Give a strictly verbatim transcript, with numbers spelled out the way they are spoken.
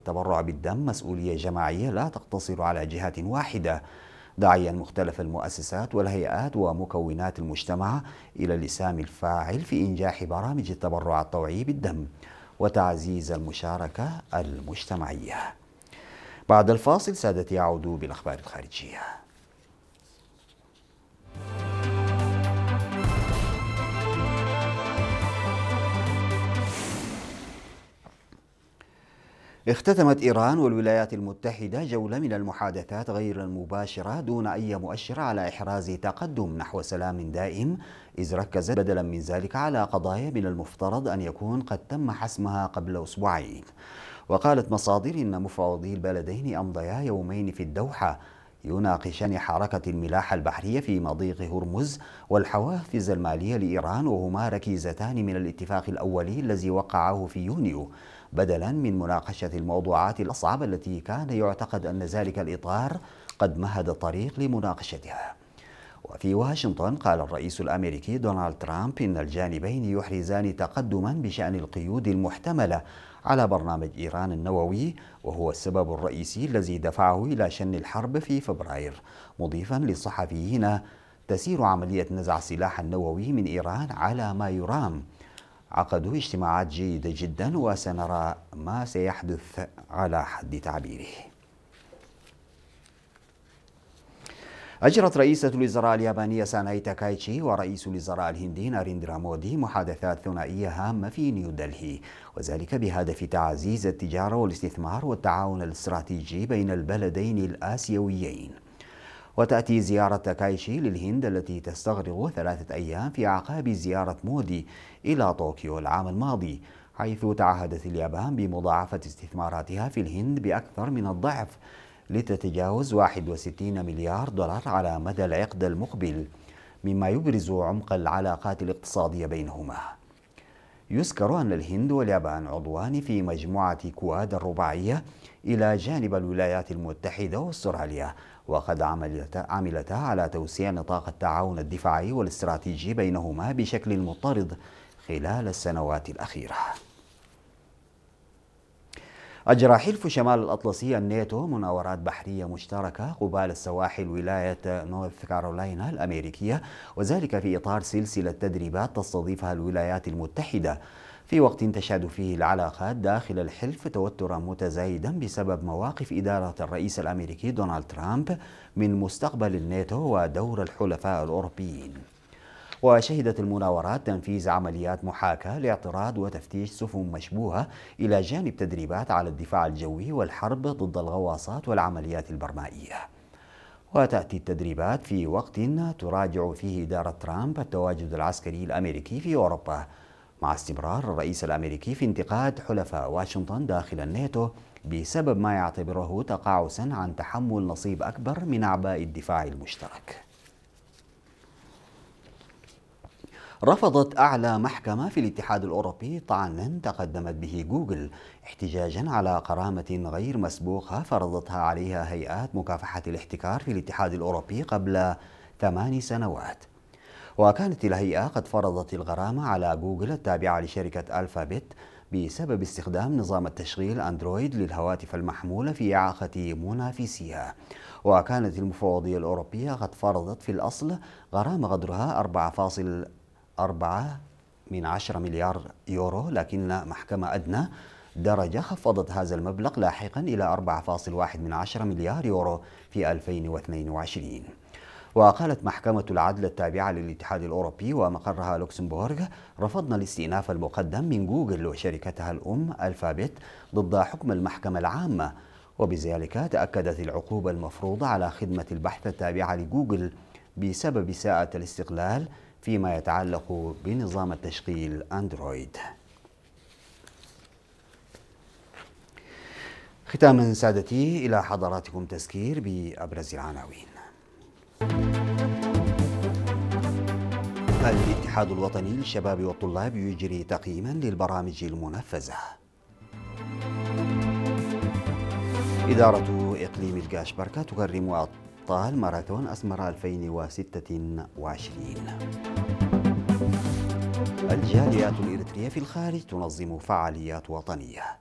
التبرع بالدم مسؤولية جماعية لا تقتصر على جهة واحدة، داعيا مختلف المؤسسات والهيئات ومكونات المجتمع إلى الإسهام الفاعل في إنجاح برامج التبرع الطوعي بالدم وتعزيز المشاركة المجتمعية. بعد الفاصل سادتي أعود بالأخبار الخارجية. اختتمت إيران والولايات المتحدة جولة من المحادثات غير المباشرة دون أي مؤشر على إحراز تقدم نحو سلام دائم، إذ ركزت بدلا من ذلك على قضايا من المفترض أن يكون قد تم حسمها قبل أسبوعين. وقالت مصادر إن مفوضي البلدين أمضيا يومين في الدوحة يناقشان حركة الملاحة البحرية في مضيق هرمز والحوافز المالية لإيران، وهما ركيزتان من الاتفاق الأولي الذي وقعه في يونيو، بدلا من مناقشة الموضوعات الأصعب التي كان يعتقد أن ذلك الإطار قد مهد الطريق لمناقشتها. وفي واشنطن قال الرئيس الأمريكي دونالد ترامب إن الجانبين يحرزان تقدما بشأن القيود المحتملة على برنامج إيران النووي، وهو السبب الرئيسي الذي دفعه إلى شن الحرب في فبراير، مضيفا للصحفيين: تسير عملية نزع السلاح النووي من إيران على ما يرام. عقدوا اجتماعات جيدة جدا وسنرى ما سيحدث على حد تعبيره. أجرت رئيسة الوزراء اليابانية ساناي تاكايتشي ورئيس الوزراء الهندي ناريندرا مودي محادثات ثنائية هامة في نيودلهي، وذلك بهدف تعزيز التجارة والاستثمار والتعاون الاستراتيجي بين البلدين الآسيويين. وتأتي زيارة تاكايتشي للهند التي تستغرق ثلاثة أيام في أعقاب زيارة مودي إلى طوكيو العام الماضي، حيث تعهدت اليابان بمضاعفة استثماراتها في الهند بأكثر من الضعف لتتجاوز واحد وستين مليار دولار على مدى العقد المقبل، مما يبرز عمق العلاقات الاقتصادية بينهما. يذكر أن الهند واليابان عضوان في مجموعة كواد الرباعية إلى جانب الولايات المتحدة واستراليا، وقد عملتا على توسيع نطاق التعاون الدفاعي والاستراتيجي بينهما بشكل مضطرد خلال السنوات الأخيرة. أجرى حلف شمال الأطلسي الناتو مناورات بحرية مشتركة قبال السواحل ولاية نورث كارولاينا الأمريكية، وذلك في إطار سلسلة تدريبات تستضيفها الولايات المتحدة، في وقت تشهد فيه العلاقات داخل الحلف توترا متزايدا بسبب مواقف إدارة الرئيس الأمريكي دونالد ترامب من مستقبل الناتو ودور الحلفاء الأوروبيين. وشهدت المناورات تنفيذ عمليات محاكاة لاعتراض وتفتيش سفن مشبوهة إلى جانب تدريبات على الدفاع الجوي والحرب ضد الغواصات والعمليات البرمائية. وتأتي التدريبات في وقت تراجع فيه إدارة ترامب التواجد العسكري الأمريكي في أوروبا، مع استمرار الرئيس الأمريكي في انتقاد حلفاء واشنطن داخل الناتو بسبب ما يعتبره تقاعسا عن تحمل نصيب أكبر من أعباء الدفاع المشترك. رفضت أعلى محكمة في الاتحاد الأوروبي طعنا تقدمت به جوجل احتجاجا على غرامة غير مسبوقة فرضتها عليها هيئات مكافحة الاحتكار في الاتحاد الأوروبي قبل ثمان سنوات. وكانت الهيئة قد فرضت الغرامة على جوجل التابعة لشركة ألفابت بسبب استخدام نظام التشغيل أندرويد للهواتف المحمولة في إعاقة منافسيها. وكانت المفوضية الأوروبية قد فرضت في الأصل غرامة قدرها أربعة فاصلة أربعة من عشرة مليار يورو، لكن محكمة أدنى درجة خفضت هذا المبلغ لاحقا إلى أربعة فاصلة واحد من عشرة مليار يورو في ألفين واثنين وعشرين. وقالت محكمة العدل التابعة للاتحاد الأوروبي ومقرها لوكسمبورغ: رفضنا الاستئناف المقدم من جوجل وشركتها الأم ألفابت ضد حكم المحكمة العامة، وبذلك تأكدت العقوبة المفروضة على خدمة البحث التابعة لجوجل بسبب إساءة الاستقلال فيما يتعلق بنظام التشغيل أندرويد. ختاما سادتي إلى حضراتكم تذكير بأبرز العناوين. الاتحاد الوطني للشباب والطلاب يجري تقييما للبرامج المنفذة. إدارة إقليم القاشبركة تكرم أبطال ماراثون أسمر ألفين وستة وعشرين. الجاليات الإريترية في الخارج تنظم فعاليات وطنية.